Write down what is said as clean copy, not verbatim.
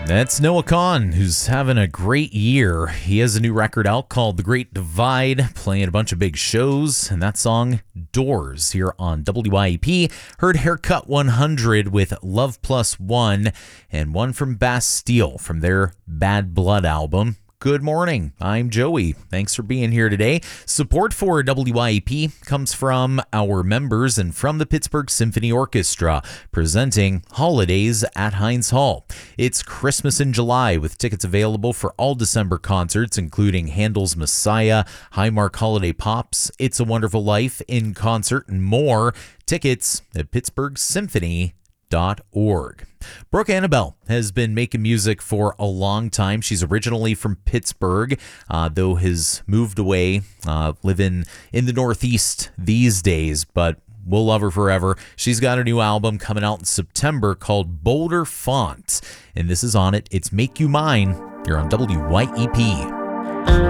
That's Noah Kahan, who's having a great year. He has a new record out called The Great Divide, playing a bunch of big shows, and that song, Doors, here on WYEP. Heard Haircut 100 with Love Plus One, and one from Bastille from their Bad Blood album. Good morning. I'm Joey. Thanks for being here today. Support for WYEP comes from our members and from the Pittsburgh Symphony Orchestra, presenting Holidays at Heinz Hall. It's Christmas in July with tickets available for all December concerts, including Handel's Messiah, Highmark Holiday Pops, It's a Wonderful Life in concert, and more. Tickets at pittsburghsymphony.org. Brooke Annabelle has been making music for a long time. She's originally from Pittsburgh, though has moved away, living in the Northeast these days, but we'll love her forever. She's got a new album coming out in September called Bolder Font, and this is on it. It's Make You Mine. You're on WYEP.